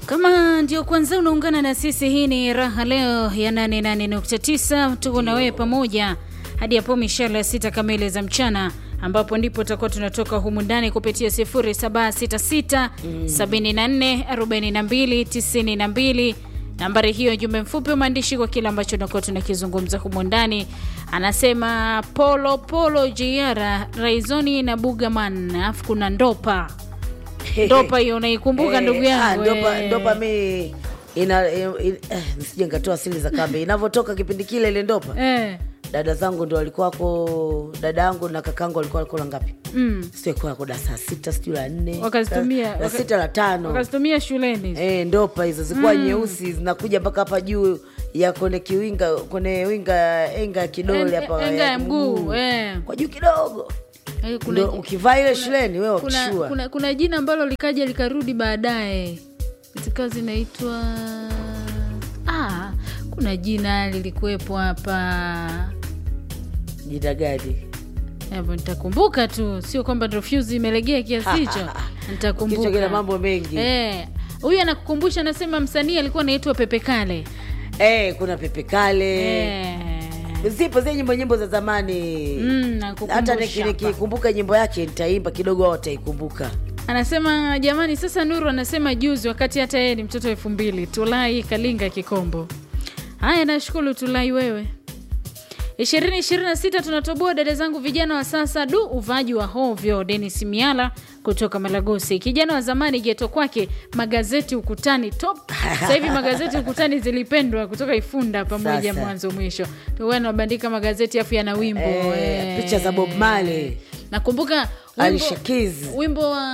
Kama ndio kwanza unaungana na sisi, hii ni Raha Leo ya 88.9. Tuko na wewe pamoja hadi hapo mishale 6 kamili za mchana, ambapo ndipo tutakuwa tunatoka humu ndani kupitia 0766 74 42 92. Nambari hiyo jumbe mfupi maandishi kwa kila ambacho tunakuwa tunakizungumza humu ndani. Anasema Polo Jiara Raizoni na Bugaman, afu kuna Ndopa. Ndopa hiyo unaikumbuka ndugu yangu? Ndopa mimi nisije nikatoa siri za kambi. Inavotoka kipindi kile ile Ndopa. Dada zangu ndio walikuwako, dada yangu na kakangu walikuwa kula ngapi? Sio kwa darasa 6 sio la 4. Wakazitumia la 6 la 5. Wakazitumia shuleni. Ndopa hizo zilikuwa nyeusi zinakuja mpaka hapa juu ya kone kiwinga, kone winga enga kidole hapa ya mguu. Kwa juu kidogo. Kuna ukivaa ile shuleni wewe ukishua. Kuna jina ambalo likaja likarudi baadaye. Zikawa zinaitwa kuna jina lilikuwepo hapa. Jina gani? Hapo nitakumbuka tu, sio kwamba refuse imelegea kiasi hicho. Nitakumbuka. Kicho kina mambo mengi. Huyu anakukumbusha, anasema msanii alikuwa anaitwa Pepe Kale. Kuna Pepe Kale. Zipo zile nyimbo za zamani. Hata nikikumbuka nyimbo yake nitaimba kidogo au utaikumbuka. Anasema jamani, sasa Nuru anasema juzi wakati hata yeye ni mtoto 2000, Tulai Kalinga Kikombo. Haya, nashukuru Tulai wewe. 2026 tunatoboa dada zangu vijana wa sasa, uvaji wa hovyo. Dennis Miala kutoka Malagosi. Kijana wa zamani geto kwake magazeti ukutani top. Sasa hivi magazeti ukutani zilipendwa kutoka Ifunda pamoja mwanzo mwisho. Tuwe tunabandika magazeti afu yana wimbo picha za Bob Marley. Nakumbuka wimbo wa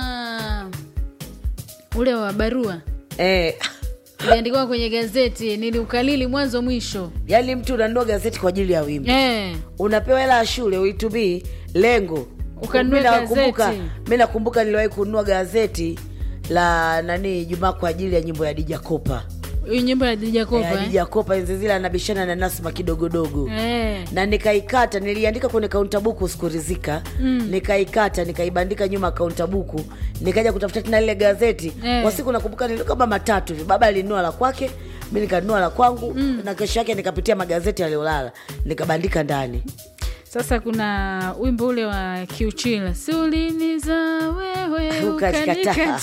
ule wa barua. Iliandikwa kwenye gazeti, nini ukalili mwanzo mwisho. Yaani mtu unanunua gazeti kwa ajili ya wimbo. Unapewa hela ya shule uitubii lengo. Ukanunua gazeti. Mimi nakumbuka niliwahi kununua gazeti la Jumaa kwa ajili ya nyimbo ya Dija Kopa. Hiyo nyimbo ya Dija Kopa. Dija Kopa zile anabishana na Nasma kidogodogo. Na nikaikata, niliandika kwenye counter book sikurizika. Nikaikata, nikaibandika nyuma counter book. Nikaja kutafuta tena ile gazeti. Kwa siku nakumbuka nilikuwa kama 3 hivi. Baba alinunua la kwake, mimi nikanunua la kwangu, na kesho yake nikapitia magazeti aliyolala, nikabandika ndani. Sasa kuna wimbo ule wa Kiuchila, Suliniza wewe ukanikata.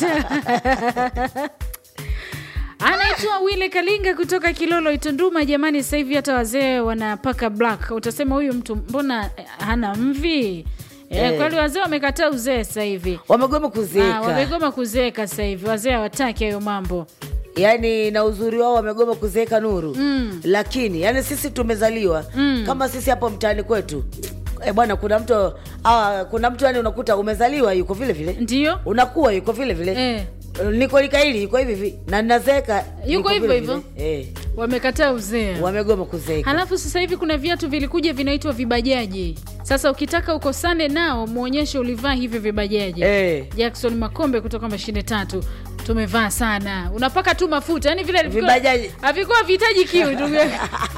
Anaitwa Wile Kalinga kutoka Kilolo Itunduma. Jamani, sasa hivi hata wazee wanapaka black. Utasema huyu mtu mbona hana mvi? Kwani wazee wamekataa uzee sasa hivi. Wamegoma kuzeeka. Wamegoma kuzeeka sasa hivi. Wazee hawataki hayo mambo. Yaani na uzuri wao wamegoma kuzeeka Nuru. Lakini yani sisi tumezaliwa kama sisi hapo mtaani kwetu. Bwana kuna mtu yani unakuta umezaliwa yuko vile vile. Ndio. Unakuwa yuko vile vile. Niko likaili yuko hivi hivi na ninazeka yuko hivyo hivyo. Wamekataa uzee. Wamegoma kuzeeka. Halafu sasa hivi kuna viatu vilikuja vinaitwa vibajaji. Sasa ukitaka ukosane nao muonyeshe ulivaa hivi vibajaji. Jackson Makombe kutoka Mashine 3. Tumevaa sana. Unapaka tu mafuta. Yaani vile havikuwa vihitaji kiu ndugu yangu.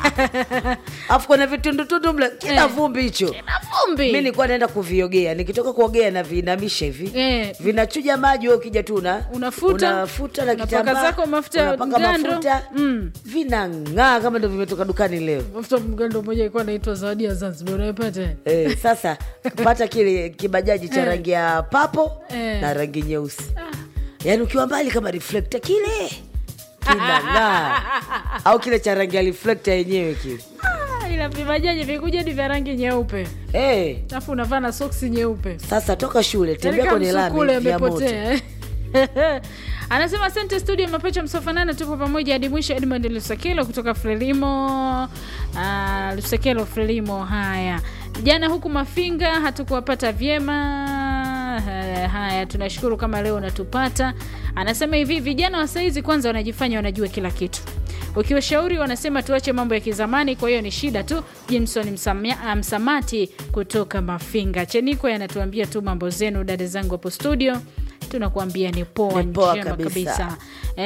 Afu kuna vitundu mle kina vumbi hicho. Kina vumbi. Mimi nilikuwa naenda kuviogea. Nikitoka kuogea na vinamisha hivi. Vinachuja maji wewe ukija tu unafuta na kitambaa. Unapaka zako mafuta mgando. Vinang'aa kama ndio vimetoka dukani leo. Mafuta mgando mmoja ilikuwa inaitwa Zawadi ya Zanzibar. Unapata? Sasa pata kile kibajaji cha rangi ya papo na rangi nyeusi. Yaani ukiwa mbali kama reflector kile kinang'aa. Au kile cha rangi ya reflector yenyewe kile. Ila vibajaji vikuja ni vya rangi nyeupe. Alafu unavaa na soksi nyeupe. Sasa toka shule tembea kwenye lami ya moto. Anasema asante studio Mapecha Msofanana, tupo pamoja hadi mwisho. Edmond Lusakelo kutoka Frelimo. Lusakelo Frelimo. Haya, jana huku Mafinga hatukuwapata vyema. Haya, tunashukuru kama leo unatupata. Anasema hivi, vijana wa saizi kwanza wanajifanya wanajua kila kitu. Ukiwashauri wanasema tuache mambo ya kizamani, kwa hiyo ni shida tu. Jimson Msamati kutoka Mafinga. Cheniko yanatuambia tu mambo zenu dada zangu hapo studio. Tunakuambia ni poa njema kabisa.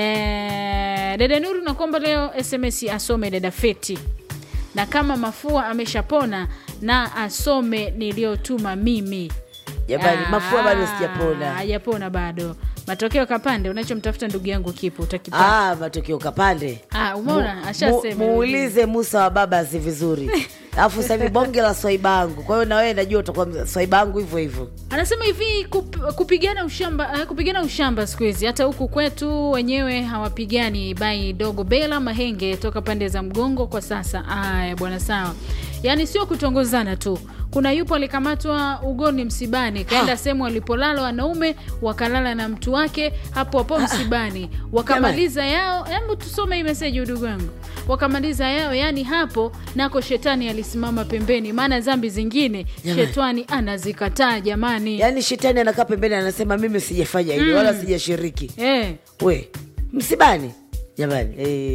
Dada Nuru nakuomba leo SMS asome dada Feti. Na kama mafua ameshapona na asome niliotuma mimi. Jamani, mafua bado sijapona. Hajapona bado. Matokeo kapande, unachomtafuta ndugu yangu kipo utakipata. Matokeo kapande. Umeona ashasema. Muulize Musa wa baba si vizuri. Alafu sasa hivi bonge la swaibangu. Kwa hiyo na wewe najua utakuwa swaibangu hivyo hivyo. Anasema hivi kupigana ushamba siku hizi hata huku kwetu wenyewe hawapigani. Bai dogo Bela Mahenge toka pande za Mgongo kwa sasa. Bwana sawa. Yaani sio kutongozana tu. Kuna yupo alikamatwa ugoni msibani, kaenda sehemu walipolala wanaume, wakalala na mtu wake hapo msibani. Wakamaliza yao, hebu tusome hii message ndugu wangu. Wakamaliza yao, yani hapo nako shetani alisimama pembeni, maana dhambi zingine shetani anazikataa jamani. Yaani shetani anakaa pembeni anasema mimi sijafanya hili wala sijashiriki. We, msibani jamani.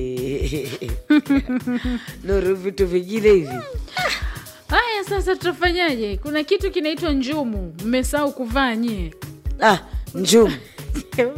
Nuru vitu vingine hivi. Haya sasa tutafanyaje? Kuna kitu kinaitwa njumu. Mmesahau kuvaa nyie. Njumu.